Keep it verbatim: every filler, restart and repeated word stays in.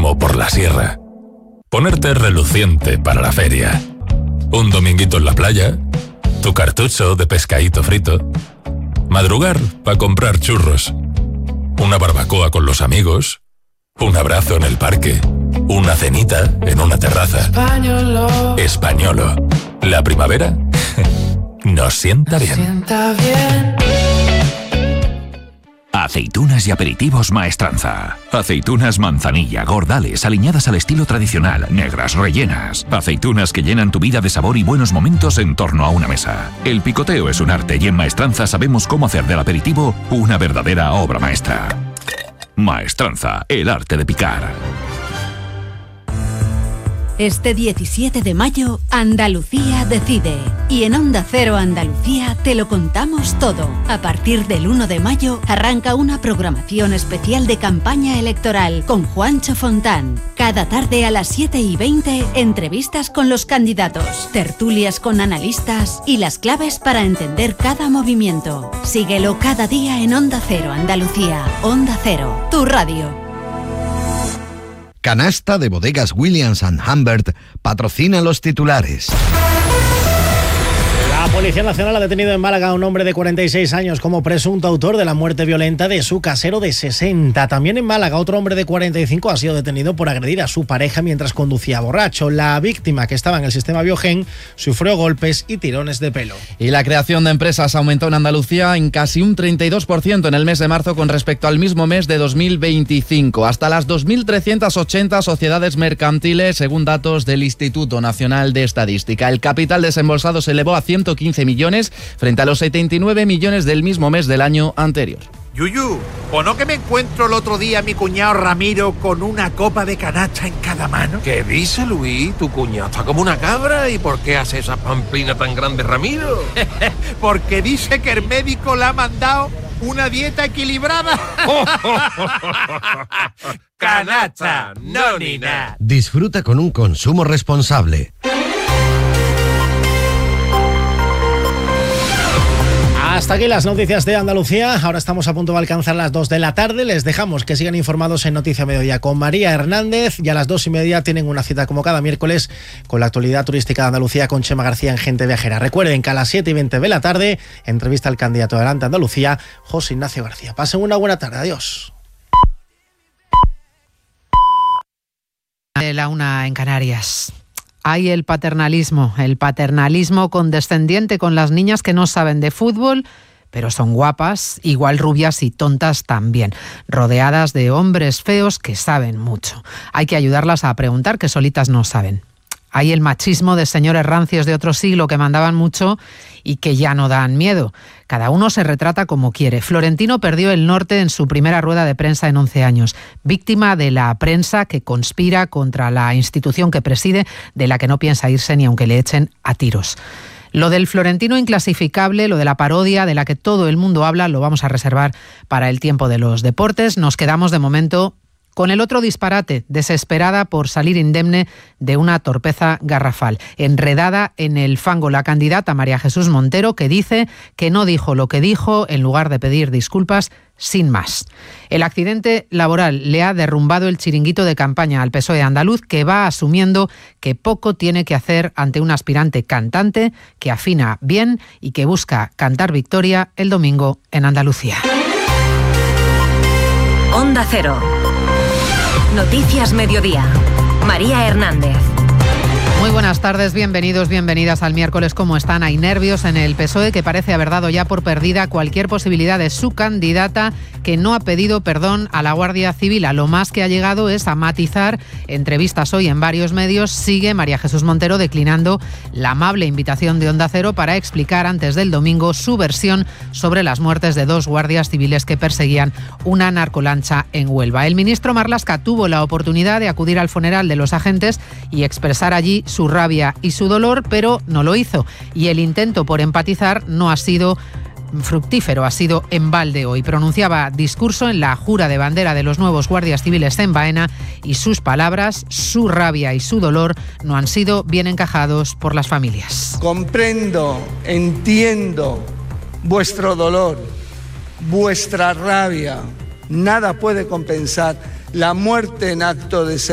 como por la sierra. Ponerte reluciente para la feria. Un dominguito en la playa. Tu cartucho de pescadito frito. Madrugar para comprar churros. Una barbacoa con los amigos. Un abrazo en el parque. Una cenita en una terraza. Españolo. Españolo. La primavera nos sienta bien. Sienta bien. Aceitunas y aperitivos Maestranza. Aceitunas manzanilla, gordales, aliñadas al estilo tradicional, negras, rellenas. Aceitunas que llenan tu vida de sabor y buenos momentos en torno a una mesa. El picoteo es un arte y en Maestranza sabemos cómo hacer del aperitivo una verdadera obra maestra. Maestranza, el arte de picar. Este diecisiete de mayo, Andalucía decide. Y en Onda Cero Andalucía te lo contamos todo. A partir del uno de mayo arranca una programación especial de campaña electoral con Juancho Fontán. Cada tarde a las siete y veinte, entrevistas con los candidatos, tertulias con analistas y las claves para entender cada movimiento. Síguelo cada día en Onda Cero Andalucía. Onda Cero, tu radio. Canasta de Bodegas Williams and Humbert patrocina los titulares. La Policía Nacional ha detenido en Málaga a un hombre de cuarenta y seis años como presunto autor de la muerte violenta de su casero de sesenta. También en Málaga otro hombre de cuarenta y cinco ha sido detenido por agredir a su pareja mientras conducía borracho. La víctima, que estaba en el sistema Biogen, sufrió golpes y tirones de pelo. Y la creación de empresas aumentó en Andalucía en casi un treinta y dos por ciento en el mes de marzo con respecto al mismo mes de dos mil veinticinco. Hasta las dos mil trescientas ochenta sociedades mercantiles, según datos del Instituto Nacional de Estadística. El capital desembolsado se elevó a ciento quince millones frente a los setenta y nueve millones del mismo mes del año anterior. Yuyu, ¿o no que me encuentro el otro día a mi cuñado Ramiro con una copa de canasta en cada mano? ¿Qué dice, Luis? Tu cuñado está como una cabra. ¿Y por qué hace esa pamplina tan grande, Ramiro? Porque dice que el médico le ha mandado una dieta equilibrada. Canasta, no ni nada. Disfruta con un consumo responsable. Hasta aquí las noticias de Andalucía. Ahora estamos a punto de alcanzar las dos de la tarde. Les dejamos que sigan informados en Noticia Mediodía con María Hernández. Y a las dos y media tienen una cita como cada miércoles con la actualidad turística de Andalucía con Chema García en Gente Viajera. Recuerden que a las siete y veinte de la tarde entrevista al candidato de Adelante Andalucía, José Ignacio García. Pasen una buena tarde. Adiós. La una en Canarias. Hay el paternalismo, el paternalismo condescendiente con las niñas que no saben de fútbol, pero son guapas, igual rubias y tontas también, rodeadas de hombres feos que saben mucho. Hay que ayudarlas a preguntar, que solitas no saben. Hay el machismo de señores rancios de otro siglo que mandaban mucho y que ya no dan miedo. Cada uno se retrata como quiere. Florentino perdió el norte en su primera rueda de prensa en once años, víctima de la prensa que conspira contra la institución que preside, de la que no piensa irse ni aunque le echen a tiros. Lo del Florentino inclasificable, lo de la parodia de la que todo el mundo habla, lo vamos a reservar para el tiempo de los deportes. Nos quedamos de momento con el otro disparate, desesperada por salir indemne de una torpeza garrafal. Enredada en el fango la candidata María Jesús Montero, que dice que no dijo lo que dijo en lugar de pedir disculpas sin más. El accidente laboral le ha derrumbado el chiringuito de campaña al P S O E andaluz, que va asumiendo que poco tiene que hacer ante un aspirante cantante que afina bien y que busca cantar victoria el domingo en Andalucía. Onda Cero. Noticias Mediodía. María Hernández. Muy buenas tardes, bienvenidos, bienvenidas al miércoles. ¿Cómo están? Hay nervios en el P S O E, que parece haber dado ya por perdida cualquier posibilidad de su candidata, que no ha pedido perdón a la Guardia Civil. A lo más que ha llegado es a matizar entrevistas hoy en varios medios. Sigue María Jesús Montero declinando la amable invitación de Onda Cero para explicar antes del domingo su versión sobre las muertes de dos guardias civiles que perseguían una narcolancha en Huelva. El ministro Marlaska tuvo la oportunidad de acudir al funeral de los agentes y expresar allí su rabia y su dolor, pero no lo hizo. Y el intento por empatizar no ha sido fructífero, ha sido en balde hoy. Pronunciaba discurso en la jura de bandera de los nuevos guardias civiles en Baena y sus palabras, su rabia y su dolor no han sido bien encajados por las familias. Comprendo, entiendo vuestro dolor, vuestra rabia. Nada puede compensar la muerte en acto de